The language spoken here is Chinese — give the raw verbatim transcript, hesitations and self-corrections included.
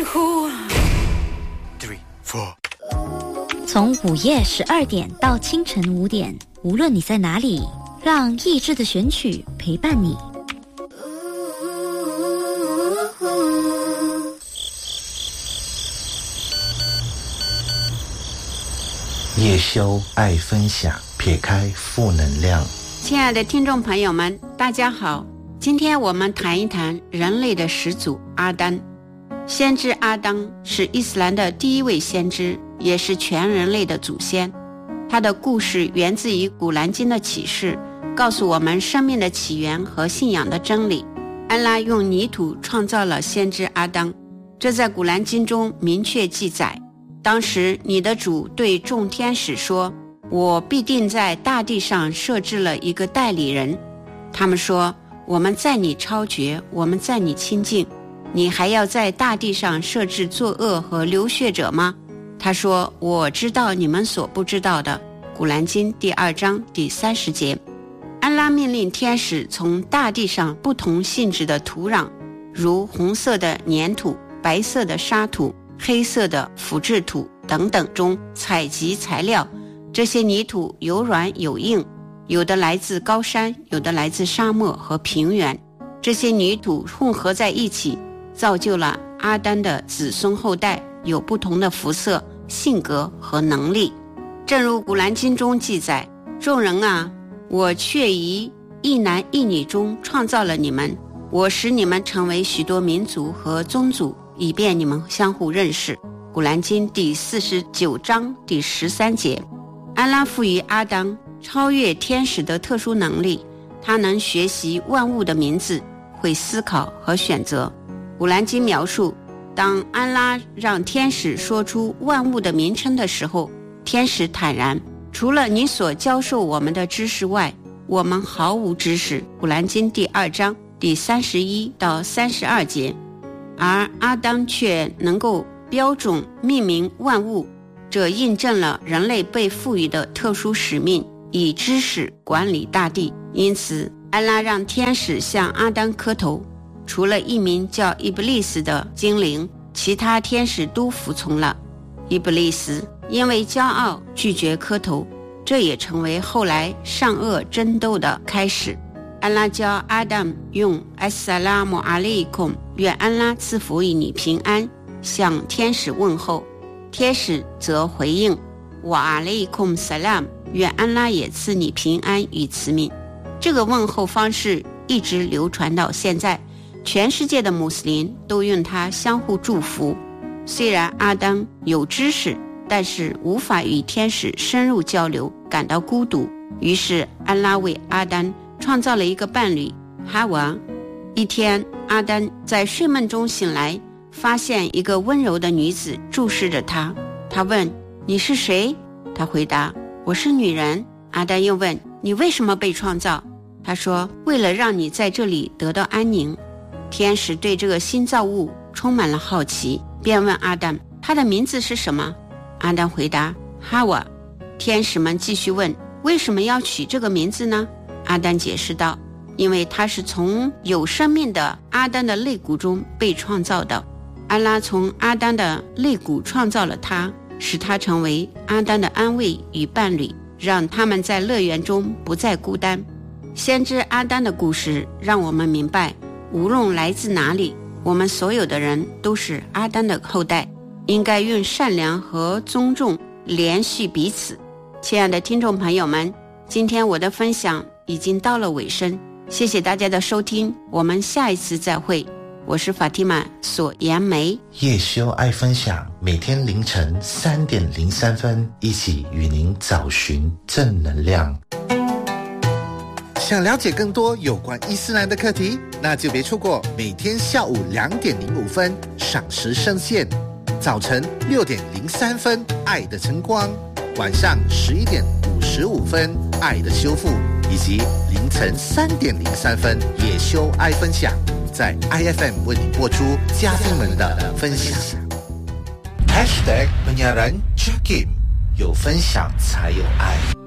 呼 Three, four 从午夜十二点到清晨五点，无论你在哪里，让意志的选曲陪伴你。 夜修爱分享，撇开负能量。 亲爱的听众朋友们，大家好，今天我们谈一谈人类的始祖阿丹。先知阿当是伊斯兰的第一位先知，也是全人类的祖先。他的故事源自于古兰经的启示，告诉我们生命的起源和信仰的真理。安拉用泥土创造了先知阿当，这在古兰经中明确记载。当时你的主对众天使说，我必定在大地上设置了一个代理人。他们说，我们在你超绝，我们在你亲近，你还要在大地上设置作恶和流血者吗？他说，我知道你们所不知道的。古兰经第二章第三十节。安拉命令天使从大地上不同性质的土壤，如红色的粘土、白色的沙土、黑色的腐质土等等中采集材料。这些泥土有软有硬，有的来自高山，有的来自沙漠和平原。这些泥土混合在一起，造就了阿丹的子孙后代，有不同的肤色、性格和能力。正如古兰经中记载，众人啊，我却于一男一女中创造了你们，我使你们成为许多民族和宗族，以便你们相互认识。古兰经第四十九章第十三节。安拉赋予阿当超越天使的特殊能力，他能学习万物的名字，会思考和选择。古兰经描述，当安拉让天使说出万物的名称的时候，天使坦然，除了你所教授我们的知识外，我们毫无知识。古兰经第二章第三十一到三十二节。而阿当却能够标准命名万物，这印证了人类被赋予的特殊使命，以知识管理大地。因此安拉让天使向阿当磕头，除了一名叫伊布利斯的精灵，其他天使都服从了。伊布利斯因为骄傲拒绝磕头，这也成为后来善恶争斗的开始。安拉教阿当用艾萨拉姆阿利孔，愿安拉赐福于你平安，向天使问候。天使则回应，瓦阿利孔萨拉姆，愿安拉也赐你平安与慈悯。这个问候方式一直流传到现在，全世界的穆斯林都用它相互祝福。虽然阿当有知识，但是无法与天使深入交流，感到孤独。于是安拉为阿当创造了一个伴侣哈娃。一天，阿当在睡梦中醒来，发现一个温柔的女子注视着他。他问，你是谁？他回答，我是女人。阿当又问，你为什么被创造？他说，为了让你在这里得到安宁。天使对这个新造物充满了好奇，便问阿当，他的名字是什么？阿当回答，哈娃。天使们继续问，为什么要取这个名字呢？阿当解释道，因为他是从有生命的阿当的肋骨中被创造的。安拉从阿当的肋骨创造了他，使他成为阿当的安慰与伴侣，让他们在乐园中不再孤单。先知阿当的故事让我们明白，无论来自哪里，我们所有的人都是阿当的后代，应该用善良和尊重联系彼此。亲爱的听众朋友们，今天我的分享已经到了尾声，谢谢大家的收听，我们下一次再会。我是法蒂玛索颜梅。 夜修爱分享，每天凌晨三点零三分，一起与您找寻正能量。 想了解更多有关伊斯兰的课题，那就别错过每天下午两点零五分赏时圣线，早晨六点零三分爱的晨光，晚上十一点五十五分爱的修复，以及凌晨三点零三分夜修爱分享，在 I F M 为你播出家庭们的分享。 Hashtag penyiaran Jakim， 有分享才有爱。